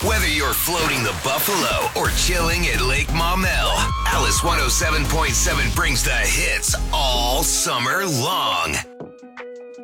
Whether you're floating the Buffalo or chilling at Lake Maumelle, Alice 107.7 brings the hits all summer long.